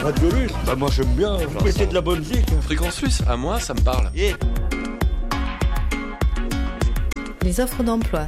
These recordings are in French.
Radio Russe, bah moi j'aime bien, vous mettez de la bonne musique. Fréquence Russe, à moi ça me parle. Yeah. Les offres d'emploi.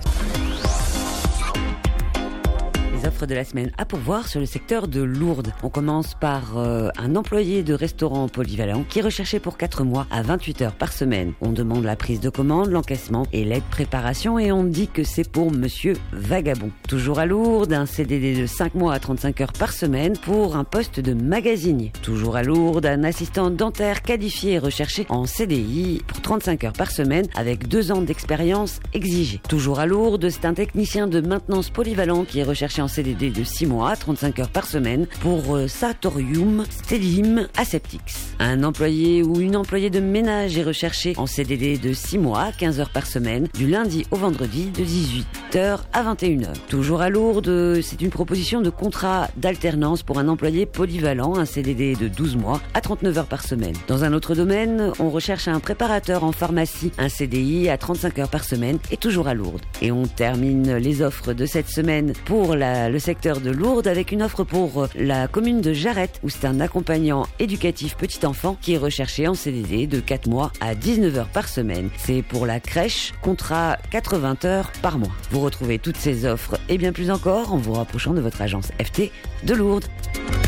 Les offres de la semaine à pourvoir sur le secteur de Lourdes. On commence par un employé de restaurant polyvalent qui est recherché pour 4 mois à 28 heures par semaine. On demande la prise de commande, l'encaissement et l'aide préparation et on dit que c'est pour Monsieur Vagabond. Toujours à Lourdes, un CDD de 5 mois à 35 heures par semaine pour un poste de magasinier. Toujours à Lourdes, un assistant dentaire qualifié est recherché en CDI pour 35 heures par semaine avec 2 ans d'expérience exigée. Toujours à Lourdes, c'est un technicien de maintenance polyvalent qui est recherché en CDD de 6 mois, 35 heures par semaine pour Sartorium Stellium Aseptix. Un employé ou une employée de ménage est recherché en CDD de 6 mois, 15 heures par semaine, du lundi au vendredi de 18h à 21h. Toujours à Lourdes, c'est une proposition de contrat d'alternance pour un employé polyvalent, un CDD de 12 mois à 39 heures par semaine. Dans un autre domaine, on recherche un préparateur en pharmacie, un CDI à 35 heures par semaine et toujours à Lourdes. Et on termine les offres de cette semaine pour le secteur de Lourdes avec une offre pour la commune de Jarette où c'est un accompagnant éducatif petit enfant qui est recherché en CDD de 4 mois à 19 heures par semaine. C'est pour la crèche, contrat 80 heures par mois. Vous retrouvez toutes ces offres et bien plus encore en vous rapprochant de votre agence FT de Lourdes.